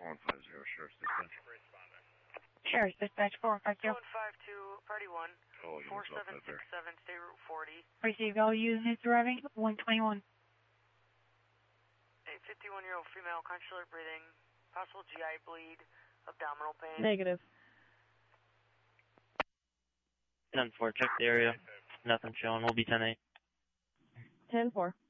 4150, Sheriff's Dispatch. Sheriff's Dispatch 4150. 152, Party 1. Oh, you must stop that there. 4767, State Route 40. Receive all units arriving, 121. A 51-year-old female, consular breathing, possible GI bleed, abdominal pain. Negative. 10-4, check the area. Nothing showing. We'll be 10-8. 10-4.